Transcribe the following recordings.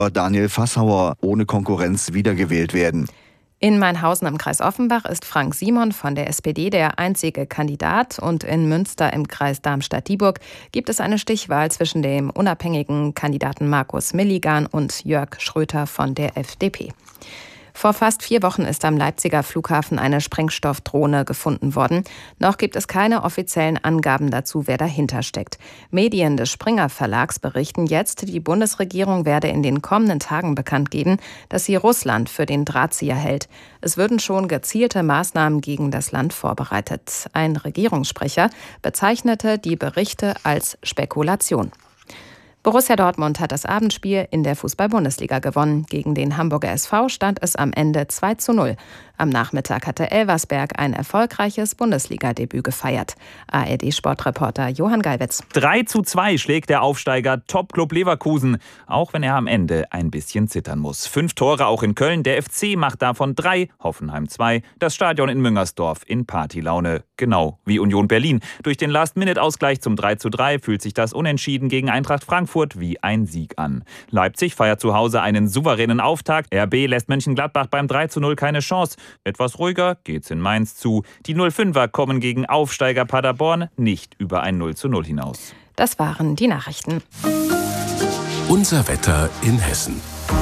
Daniel Fassauer ohne Konkurrenz wiedergewählt werden. In Mainhausen im Kreis Offenbach ist Frank Simon von der SPD der einzige Kandidat und in Münster im Kreis Darmstadt-Dieburg gibt es eine Stichwahl zwischen dem unabhängigen Kandidaten Markus Milligan und Jörg Schröter von der FDP. Vor fast 4 Wochen ist am Leipziger Flughafen eine Sprengstoffdrohne gefunden worden. Noch gibt es keine offiziellen Angaben dazu, wer dahinter steckt. Medien des Springer Verlags berichten jetzt, die Bundesregierung werde in den kommenden Tagen bekannt geben, dass sie Russland für den Drahtzieher hält. Es würden schon gezielte Maßnahmen gegen das Land vorbereitet. Ein Regierungssprecher bezeichnete die Berichte als Spekulation. Borussia Dortmund hat das Abendspiel in der Fußball-Bundesliga gewonnen. Gegen den Hamburger SV stand es am Ende 2:0. Am Nachmittag hatte Elversberg ein erfolgreiches Bundesliga-Debüt gefeiert. ARD-Sportreporter Johann Geiwitz. 3:2 schlägt der Aufsteiger Top-Club Leverkusen, auch wenn er am Ende ein bisschen zittern muss. 5 Tore auch in Köln, der FC macht davon 3, Hoffenheim 2, das Stadion in Müngersdorf in Partylaune, genau wie Union Berlin. Durch den Last-Minute-Ausgleich zum 3:3 fühlt sich das Unentschieden gegen Eintracht Frankfurt wie ein Sieg an. Leipzig feiert zu Hause einen souveränen Auftakt. RB lässt Mönchengladbach beim 3:0 keine Chance. Etwas ruhiger geht's in Mainz zu. Die 05er kommen gegen Aufsteiger Paderborn nicht über ein 0:0 hinaus. Das waren die Nachrichten. Unser Wetter in Hessen.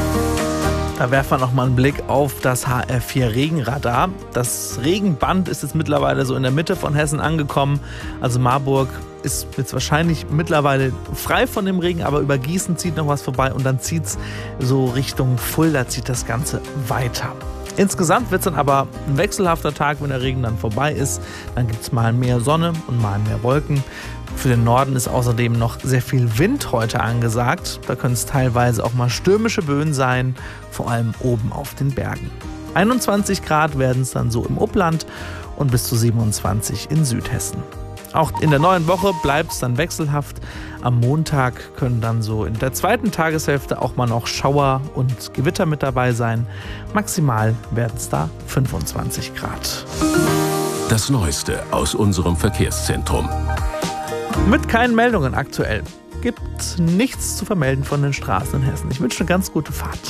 Da werfen wir noch mal einen Blick auf das HR4 Regenradar. Das Regenband ist jetzt mittlerweile so in der Mitte von Hessen angekommen. Also Marburg ist jetzt wahrscheinlich mittlerweile frei von dem Regen, aber über Gießen zieht noch was vorbei und dann zieht es so Richtung Fulda, zieht das Ganze weiter. Insgesamt wird es dann aber ein wechselhafter Tag, wenn der Regen dann vorbei ist. Dann gibt es mal mehr Sonne und mal mehr Wolken. Für den Norden ist außerdem noch sehr viel Wind heute angesagt. Da können es teilweise auch mal stürmische Böen sein, vor allem oben auf den Bergen. 21 Grad werden es dann so im Upland und bis zu 27 in Südhessen. Auch in der neuen Woche bleibt es dann wechselhaft. Am Montag können dann so in der zweiten Tageshälfte auch mal noch Schauer und Gewitter mit dabei sein. Maximal werden es da 25 Grad. Das Neueste aus unserem Verkehrszentrum. Mit keinen Meldungen aktuell. Gibt nichts zu vermelden von den Straßen in Hessen. Ich wünsche eine ganz gute Fahrt.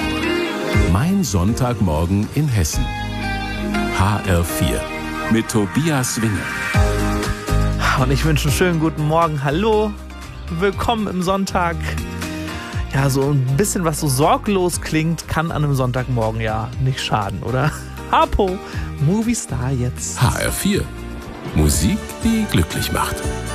Mein Sonntagmorgen in Hessen. HR4 mit Tobias Winger. Und ich wünsche einen schönen guten Morgen. Hallo, willkommen im Sonntag. Ja, so ein bisschen was so sorglos klingt, kann an einem Sonntagmorgen ja nicht schaden, oder? Harpo, Movistar jetzt. HR4, Musik, die glücklich macht.